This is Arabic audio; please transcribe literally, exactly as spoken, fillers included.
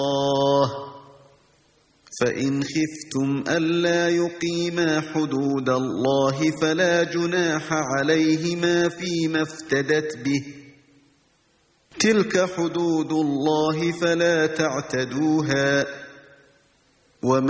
فإن خفتم ألا يقيما حدود الله فلا جناح عليهما فيما افتدت به تلك حدود الله فلا تعتدوها ومن